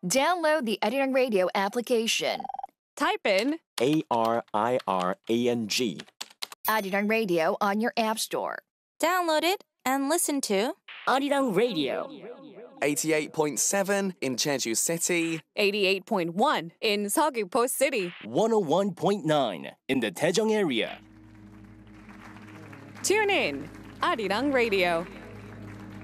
Download the Arirang Radio application. Type in ARIRANG. Arirang Radio on your app store. Download it and listen to Arirang Radio. 88.7 in Jeju City. 88.1 in Seogwipo City. 101.9 in the Daejeong area. Tune in, Arirang Radio.